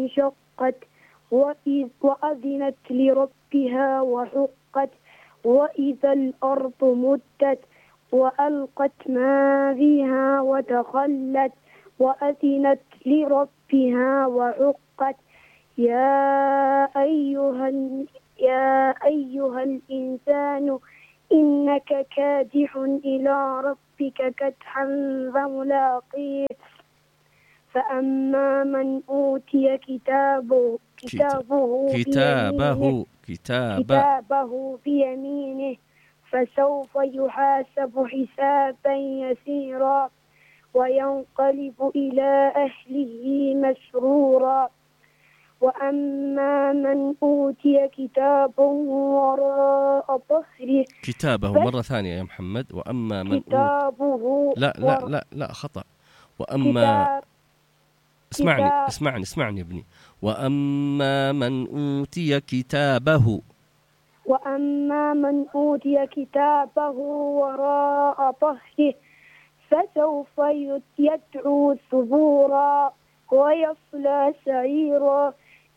انشقت وأذنت لربها وحقت وإذا الأرض مدت وألقت ما فيها وتخلت وأذنت لربها وحقت يا أيها الإنسان إنك كادح إلى ربك كدحا فملاقيه فأما من أوتي كتابه بيمينه فسوف يحاسب حسابا يسيرا وينقلب إلى أهله مسرورا وأما من أوتي كتابه وراء ظهره كتابه مرة ثانية يا محمد. وأما من كتابه لا خطأ. وأما اسمعني يا ابني. وأما من أوتي كتابه وراء ظهره فسوف يدعو ثبورا ويصلى سعيرا